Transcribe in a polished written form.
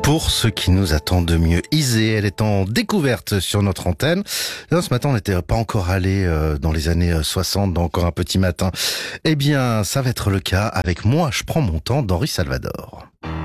pour ce qui nous attend de mieux. Isée, elle est en découverte sur notre antenne. Là, ce matin, on n'était pas encore allé dans les années 60, dans Encore un petit matin. Eh bien, ça va être le cas avec Moi, je prends mon temps d'Henri Salvador.